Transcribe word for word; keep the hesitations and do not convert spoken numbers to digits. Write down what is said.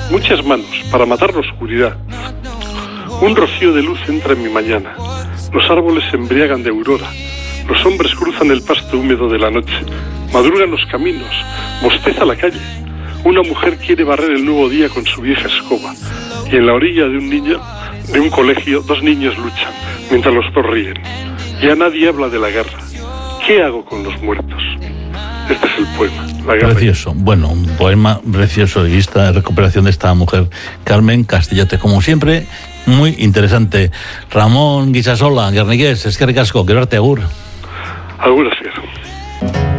muchas manos para matar la oscuridad. Un rocío de luz entra en mi mañana. Los árboles se embriagan de aurora. Los hombres cruzan el pasto húmedo de la noche. Madrugan los caminos. Bosteza la calle. Una mujer quiere barrer el nuevo día con su vieja escoba. Y en la orilla de un niño, de un colegio, dos niños luchan, mientras los dos ríen. Ya nadie habla de la guerra. ¿Qué hago con los muertos? Este es el poema, La guerra. Precioso, bueno, un poema precioso y esta recuperación de esta mujer, Carmen Castellote, como siempre, muy interesante. Ramón Guisasola, guerniqués, eskerrik asko, gero arte, agur. Agur, así.